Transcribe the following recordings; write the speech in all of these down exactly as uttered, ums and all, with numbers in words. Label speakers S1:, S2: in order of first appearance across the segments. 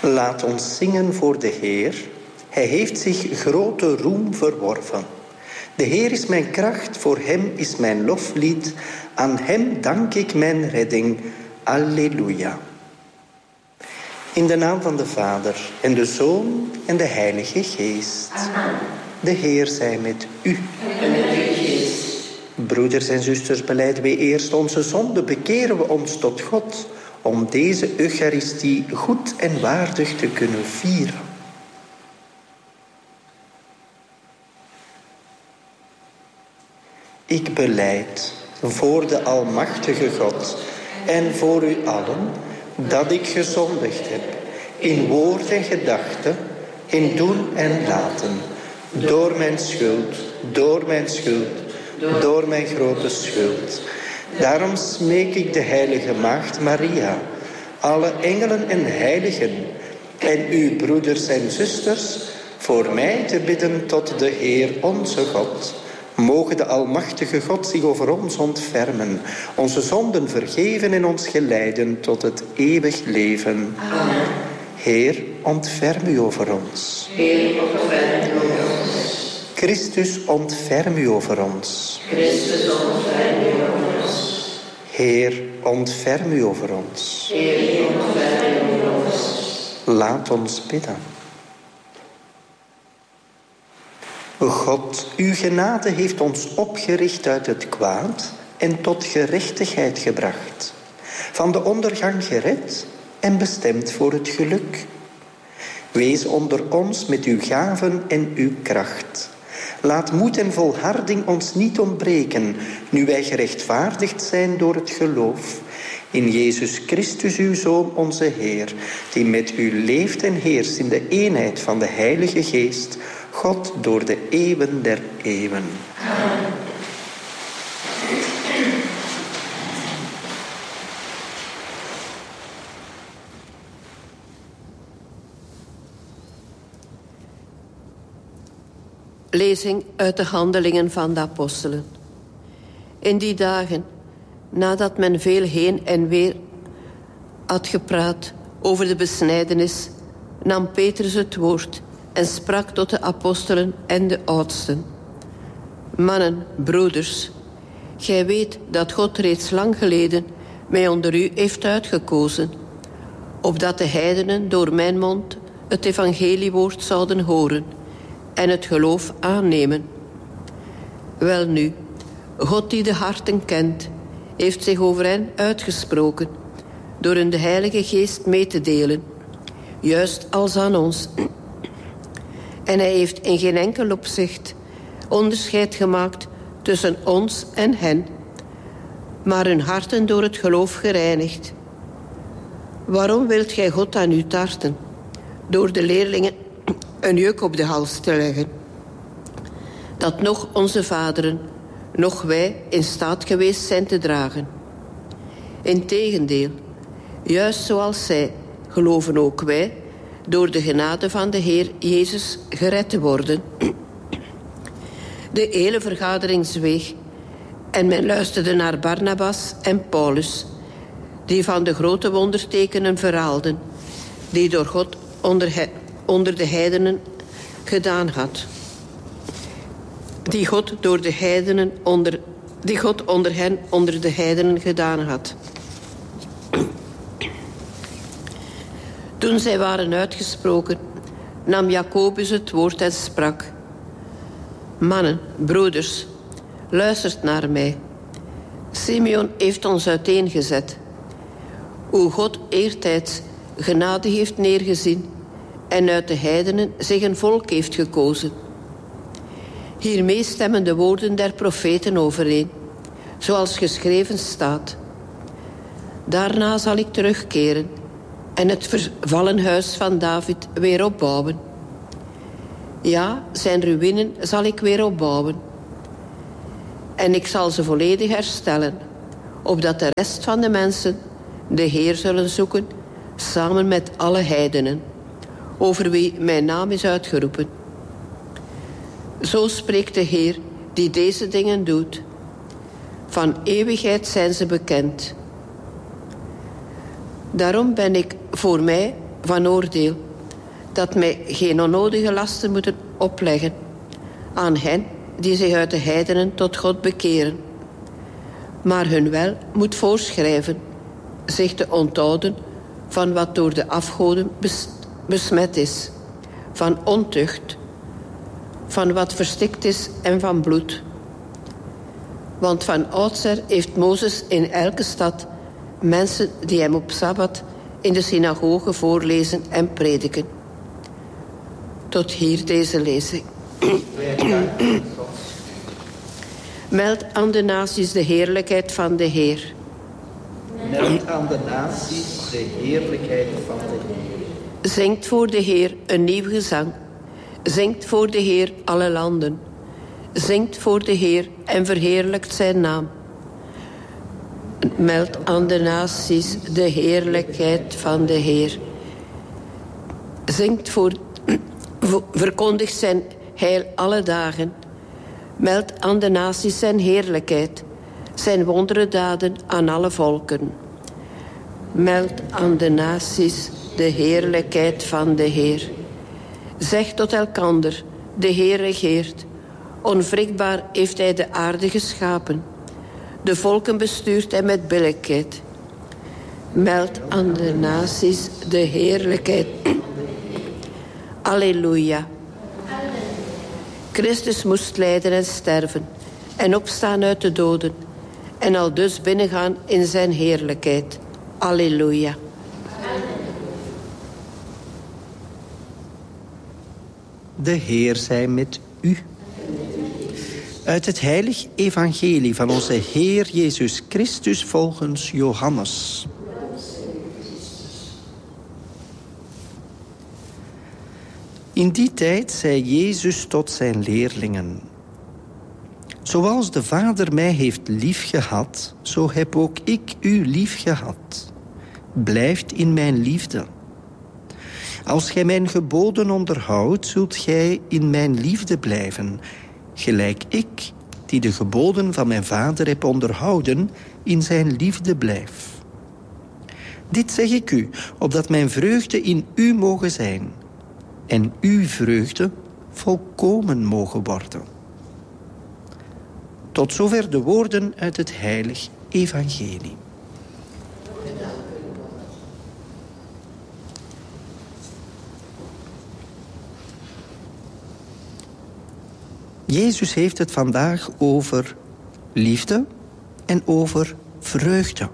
S1: Laat ons zingen voor de Heer. Hij heeft zich grote roem verworven. De Heer is mijn kracht, voor hem is mijn loflied. Aan hem dank ik mijn redding. Alleluia. In de naam van de Vader en de Zoon en de Heilige Geest.
S2: Amen.
S1: De Heer zij met u.
S2: En met uw geest.
S1: Broeders en zusters, belijden wij eerst onze zonde, bekeren we ons tot God, om deze Eucharistie goed en waardig te kunnen vieren. Ik belijd voor de Almachtige God en voor u allen dat ik gezondigd heb in woord en gedachte, in doen en laten, door mijn schuld, door mijn schuld, door mijn grote schuld. Daarom smeek ik de heilige Maagd Maria, alle engelen en heiligen en uw broeders en zusters voor mij te bidden tot de Heer onze God. Mogen de Almachtige God zich over ons ontfermen, onze zonden vergeven en ons geleiden tot het eeuwig leven.
S2: Amen.
S1: Heer, ontferm u over ons.
S2: Heer, ontferm u over ons.
S1: Christus, ontferm u over ons.
S2: Christus, ontferm u over ons.
S1: Heer, ontferm u over ons.
S2: Heer, ontferm u over ons.
S1: Laat ons bidden. God, uw genade heeft ons opgericht uit het kwaad en tot gerechtigheid gebracht. Van de ondergang gered en bestemd voor het geluk. Wees onder ons met uw gaven en uw kracht. Laat moed en volharding ons niet ontbreken, nu wij gerechtvaardigd zijn door het geloof. In Jezus Christus, uw Zoon, onze Heer, die met u leeft en heerst in de eenheid van de Heilige Geest, God door de eeuwen der eeuwen.
S2: Amen.
S3: Lezing uit de Handelingen van de Apostelen. In die dagen, nadat men veel heen en weer had gepraat over de besnijdenis, nam Petrus het woord en sprak tot de apostelen en de oudsten. Mannen, broeders, gij weet dat God reeds lang geleden mij onder u heeft uitgekozen, opdat de heidenen door mijn mond het evangeliewoord zouden horen en het geloof aannemen. Welnu, God die de harten kent, heeft zich over hen uitgesproken, door hun de Heilige Geest mee te delen, juist als aan ons. En hij heeft in geen enkel opzicht onderscheid gemaakt tussen ons en hen, maar hun harten door het geloof gereinigd. Waarom wilt gij God aan u tarten, door de leerlingen een juk op de hals te leggen, dat nog onze vaderen, nog wij in staat geweest zijn te dragen? Integendeel, juist zoals zij, geloven ook wij, door de genade van de Heer Jezus gered te worden. De hele vergadering zweeg en men luisterde naar Barnabas en Paulus, die van de grote wondertekenen verhaalden, die door God onder, he, onder de heidenen gedaan had. Die God door de heidenen onder, die God onder hen onder de heidenen gedaan had. Toen zij waren uitgesproken, nam Jacobus het woord en sprak: Mannen, broeders, luistert naar mij. Simeon heeft ons uiteengezet, hoe God eertijds genade heeft neergezien en uit de heidenen zich een volk heeft gekozen. Hiermee stemmen de woorden der profeten overeen, zoals geschreven staat: Daarna zal ik terugkeren en het vervallen huis van David weer opbouwen. Ja, zijn ruïnen zal ik weer opbouwen. En ik zal ze volledig herstellen, opdat de rest van de mensen de Heer zullen zoeken, samen met alle heidenen, over wie mijn naam is uitgeroepen. Zo spreekt de Heer, die deze dingen doet. Van eeuwigheid zijn ze bekend. Daarom ben ik voor mij van oordeel, dat mij geen onnodige lasten moeten opleggen aan hen die zich uit de heidenen tot God bekeren, maar hun wel moet voorschrijven zich te onthouden van wat door de afgoden bes- besmet is, van ontucht, van wat verstikt is en van bloed. Want van oudsher heeft Mozes in elke stad mensen die hem op Sabbat in de synagoge voorlezen en prediken. Tot hier deze lezing. Meld aan de naties de heerlijkheid van de Heer.
S1: Meld aan de naties de heerlijkheid van de Heer.
S3: Zingt voor de Heer een nieuw gezang. Zingt voor de Heer alle landen. Zingt voor de Heer en verheerlijkt zijn naam. Meld aan de naties de heerlijkheid van de Heer. Zingt voor, verkondigt zijn heil alle dagen. Meld aan de naties zijn heerlijkheid, zijn wonderendaden aan alle volken. Meld aan de naties de heerlijkheid van de Heer. Zeg tot elkander, de Heer regeert. Onwrikbaar heeft hij de aarde geschapen. De volken bestuurt hij met billijkheid. Meld aan de naties de heerlijkheid. Alleluia. Christus moest lijden en sterven en opstaan uit de doden en al dus binnengaan in zijn heerlijkheid. Alleluia.
S1: De Heer zij met u. Uit het heilig evangelie van onze Heer Jezus Christus volgens Johannes. In die tijd zei Jezus tot zijn leerlingen: zoals de Vader mij heeft liefgehad, zo heb ook ik u liefgehad. Blijft in mijn liefde. Als gij mijn geboden onderhoudt, zult gij in mijn liefde blijven, gelijk ik, die de geboden van mijn Vader heb onderhouden, in zijn liefde blijf. Dit zeg ik u, opdat mijn vreugde in u mogen zijn en uw vreugde volkomen mogen worden. Tot zover de woorden uit het heilig evangelie. Jezus heeft het vandaag over liefde en over vreugde.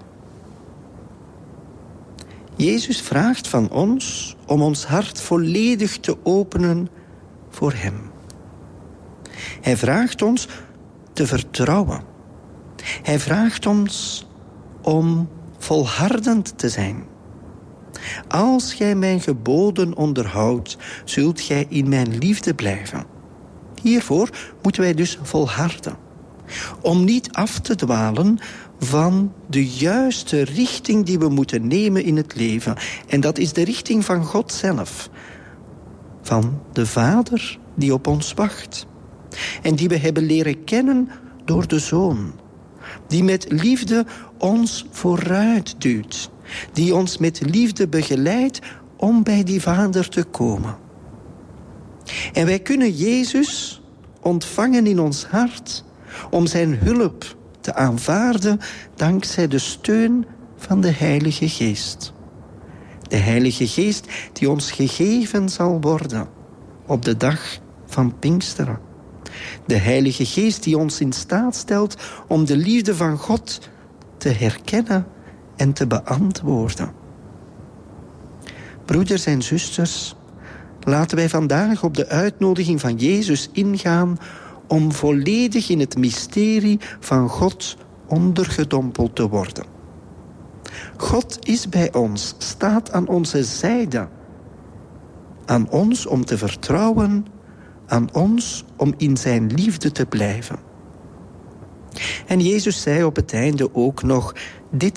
S1: Jezus vraagt van ons om ons hart volledig te openen voor hem. Hij vraagt ons te vertrouwen. Hij vraagt ons om volhardend te zijn. Als gij mijn geboden onderhoudt, zult gij in mijn liefde blijven. Hiervoor moeten wij dus volharden. Om niet af te dwalen van de juiste richting die we moeten nemen in het leven. En dat is de richting van God zelf. Van de Vader die op ons wacht. En die we hebben leren kennen door de Zoon. Die met liefde ons vooruit duwt. Die ons met liefde begeleidt om bij die Vader te komen. En wij kunnen Jezus ontvangen in ons hart om zijn hulp te aanvaarden dankzij de steun van de Heilige Geest. De Heilige Geest die ons gegeven zal worden op de dag van Pinksteren. De Heilige Geest die ons in staat stelt om de liefde van God te herkennen en te beantwoorden. Broeders en zusters, laten wij vandaag op de uitnodiging van Jezus ingaan om volledig in het mysterie van God ondergedompeld te worden. God is bij ons, staat aan onze zijde. Aan ons om te vertrouwen, aan ons om in zijn liefde te blijven. En Jezus zei op het einde ook nog: dit